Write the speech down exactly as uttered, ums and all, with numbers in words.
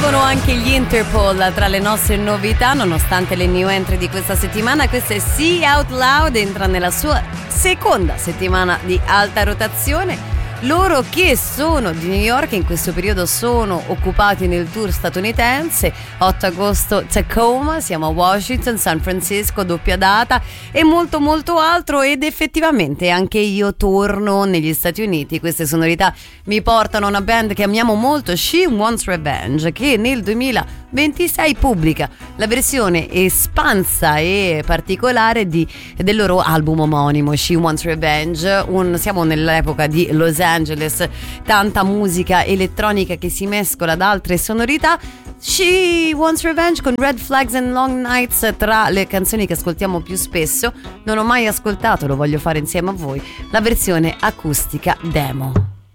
Arrivano anche gli Interpol tra le nostre novità, nonostante le new entry di questa settimana. Questa è See Out Loud, entra nella sua seconda settimana di alta rotazione. Loro che sono di New York, in questo periodo sono occupati nel tour statunitense. otto agosto Tacoma, siamo a Washington, San Francisco, doppia data e molto molto altro. Ed effettivamente anche io torno negli Stati Uniti. Queste sonorità mi portano a una band che amiamo molto, She Wants Revenge, che nel duemilaventisei pubblica la versione espansa e particolare di, del loro album omonimo, She Wants Revenge. Un, siamo nell'epoca di Los Angeles, tanta musica elettronica che si mescola ad altre sonorità. She Wants Revenge con Red Flags and Long Nights tra le canzoni che ascoltiamo più spesso. Non ho mai ascoltato, lo voglio fare insieme a voi, la versione acustica demo.